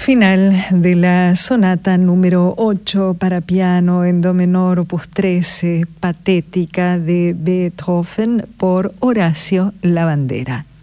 Final de la sonata número 8 para piano en do menor opus 13, Patética de Beethoven por Horacio Lavandera.